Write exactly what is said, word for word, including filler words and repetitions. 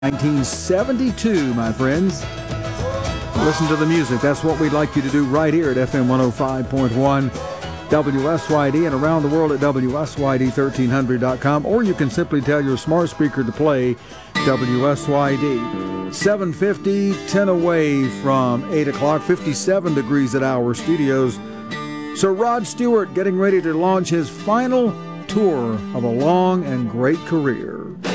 nineteen seventy-two, my friends. Listen to the music. That's what we'd like you to do right here at F M one oh five point one W S Y D and around the world at W S Y D thirteen hundred dot com, or you can simply tell your smart speaker to play W S Y D. seven fifty, ten away from eight o'clock, fifty-seven degrees at our studios. Sir Rod Stewart getting ready to launch his final tour of a long and great career.